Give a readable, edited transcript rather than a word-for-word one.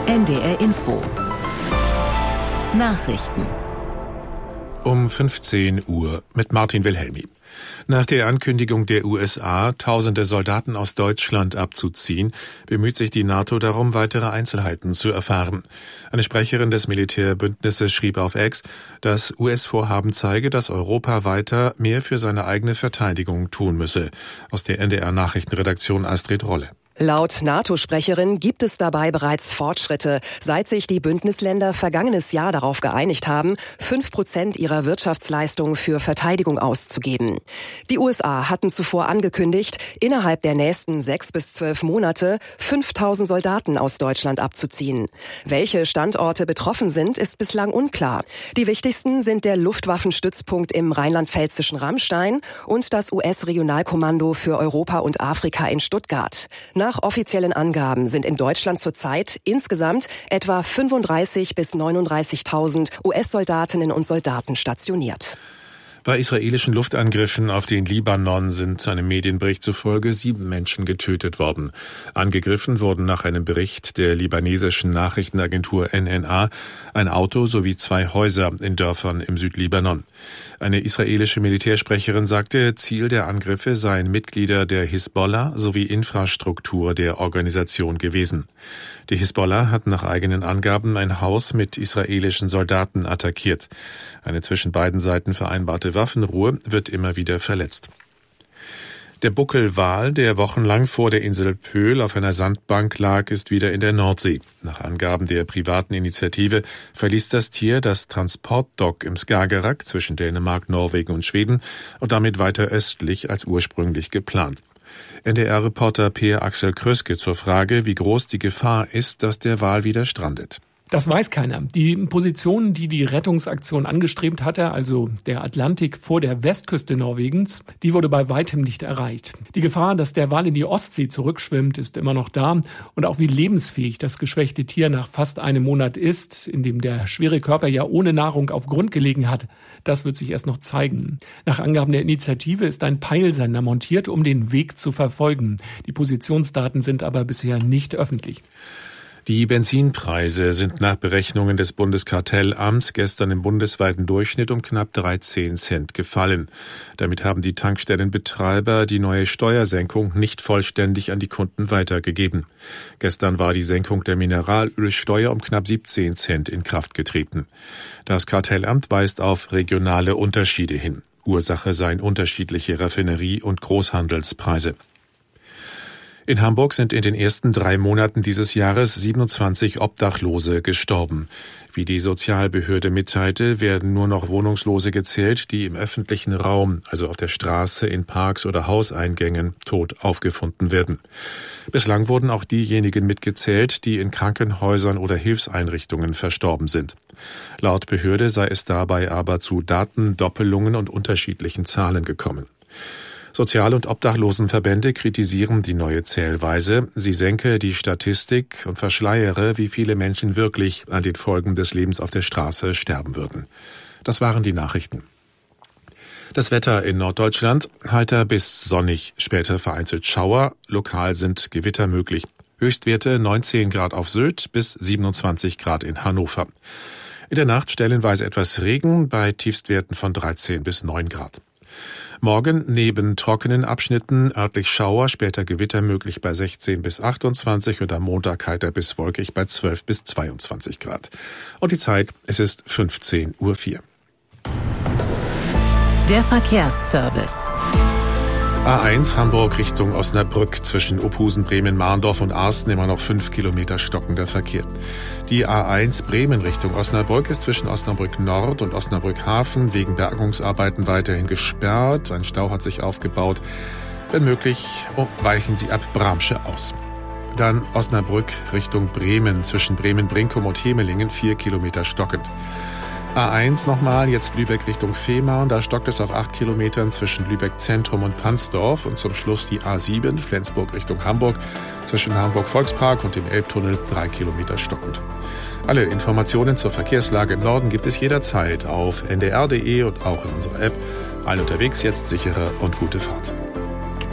NDR Info. Nachrichten. Um 15 Uhr mit Martin Wilhelmi. Nach der Ankündigung der USA, tausende Soldaten aus Deutschland abzuziehen, bemüht sich die NATO darum, weitere Einzelheiten zu erfahren. Eine Sprecherin des Militärbündnisses schrieb auf X, das US-Vorhaben zeige, dass Europa weiter mehr für seine eigene Verteidigung tun müsse. Aus der NDR-Nachrichtenredaktion Astrid Rolle. Laut NATO-Sprecherin gibt es dabei bereits Fortschritte, seit sich die Bündnisländer vergangenes Jahr darauf geeinigt haben, 5% ihrer Wirtschaftsleistung für Verteidigung auszugeben. Die USA hatten zuvor angekündigt, innerhalb der nächsten 6 bis 12 Monate 5.000 Soldaten aus Deutschland abzuziehen. Welche Standorte betroffen sind, ist bislang unklar. Die wichtigsten sind der Luftwaffenstützpunkt im rheinland-pfälzischen Rammstein und das US-Regionalkommando für Europa und Afrika in Stuttgart. Nach offiziellen Angaben sind in Deutschland zurzeit insgesamt etwa 35.000 bis 39.000 US-Soldatinnen und Soldaten stationiert. Bei israelischen Luftangriffen auf den Libanon sind einem Medienbericht zufolge 7 Menschen getötet worden. Angegriffen wurden nach einem Bericht der libanesischen Nachrichtenagentur NNA ein Auto sowie 2 Häuser in Dörfern im Südlibanon. Eine israelische Militärsprecherin sagte, Ziel der Angriffe seien Mitglieder der Hisbollah sowie Infrastruktur der Organisation gewesen. Die Hisbollah hat nach eigenen Angaben ein Haus mit israelischen Soldaten attackiert. Eine zwischen beiden Seiten vereinbarte Waffenruhe wird immer wieder verletzt. Der Buckelwal, der wochenlang vor der Insel Pöhl auf einer Sandbank lag, ist wieder in der Nordsee. Nach Angaben der privaten Initiative verließ das Tier das Transportdock im Skagerrak zwischen Dänemark, Norwegen und Schweden und damit weiter östlich als ursprünglich geplant. NDR-Reporter Per Axel Kröske zur Frage, wie groß die Gefahr ist, dass der Wal wieder strandet. Das weiß keiner. Die Position, die die Rettungsaktion angestrebt hatte, also der Atlantik vor der Westküste Norwegens, die wurde bei weitem nicht erreicht. Die Gefahr, dass der Wal in die Ostsee zurückschwimmt, ist immer noch da. Und auch wie lebensfähig das geschwächte Tier nach fast einem Monat ist, in dem der schwere Körper ja ohne Nahrung auf Grund gelegen hat, das wird sich erst noch zeigen. Nach Angaben der Initiative ist ein Peilsender montiert, um den Weg zu verfolgen. Die Positionsdaten sind aber bisher nicht öffentlich. Die Benzinpreise sind nach Berechnungen des Bundeskartellamts gestern im bundesweiten Durchschnitt um knapp 13 Cent gefallen. Damit haben die Tankstellenbetreiber die neue Steuersenkung nicht vollständig an die Kunden weitergegeben. Gestern war die Senkung der Mineralölsteuer um knapp 17 Cent in Kraft getreten. Das Kartellamt weist auf regionale Unterschiede hin. Ursache seien unterschiedliche Raffinerie- und Großhandelspreise. In Hamburg sind in den ersten 3 Monaten dieses Jahres 27 Obdachlose gestorben. Wie die Sozialbehörde mitteilte, werden nur noch Wohnungslose gezählt, die im öffentlichen Raum, also auf der Straße, in Parks oder Hauseingängen, tot aufgefunden werden. Bislang wurden auch diejenigen mitgezählt, die in Krankenhäusern oder Hilfseinrichtungen verstorben sind. Laut Behörde sei es dabei aber zu Datendoppelungen und unterschiedlichen Zahlen gekommen. Sozial- und Obdachlosenverbände kritisieren die neue Zählweise. Sie senke die Statistik und verschleiere, wie viele Menschen wirklich an den Folgen des Lebens auf der Straße sterben würden. Das waren die Nachrichten. Das Wetter in Norddeutschland: heiter bis sonnig, später vereinzelt Schauer, lokal sind Gewitter möglich. Höchstwerte 19 Grad auf Sylt bis 27 Grad in Hannover. In der Nacht stellenweise etwas Regen bei Tiefstwerten von 13 bis 9 Grad. Morgen neben trockenen Abschnitten örtlich Schauer, später Gewitter möglich bei 16 bis 28 und am Montag heiter bis wolkig bei 12 bis 22 Grad. Und die Zeit, es ist 15:04 Uhr. Der Verkehrsservice. A1 Hamburg Richtung Osnabrück zwischen Ophusen, Bremen, Mahndorf und Arsten immer noch 5 Kilometer stockender Verkehr. Die A1 Bremen Richtung Osnabrück ist zwischen Osnabrück Nord und Osnabrück Hafen wegen Bergungsarbeiten weiterhin gesperrt. Ein Stau hat sich aufgebaut. Wenn möglich, weichen Sie ab Bramsche aus. Dann Osnabrück Richtung Bremen zwischen Bremen-Brinkum und Hemelingen 4 Kilometer stockend. A1 nochmal, jetzt Lübeck Richtung Fehmarn, da stockt es auf 8 Kilometern zwischen Lübeck Zentrum und Pansdorf und zum Schluss die A7 Flensburg Richtung Hamburg zwischen Hamburg Volkspark und dem Elbtunnel 3 Kilometer stockend. Alle Informationen zur Verkehrslage im Norden gibt es jederzeit auf ndr.de und auch in unserer App. Allen unterwegs jetzt sichere und gute Fahrt.